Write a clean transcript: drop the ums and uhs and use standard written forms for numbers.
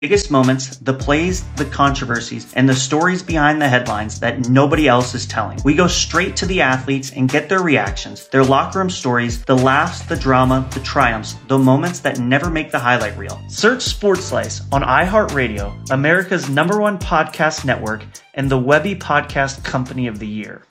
biggest moments, the plays, the controversies, and the stories behind the headlines that nobody else is telling. We go straight to the athletes and get their reactions, their locker room stories, the laughs, the drama, the triumphs, the moments that never make the highlight reel. Search Sports Slice on iHeartRadio, America's #1 podcast network, and the Webby Podcast Company of the Year.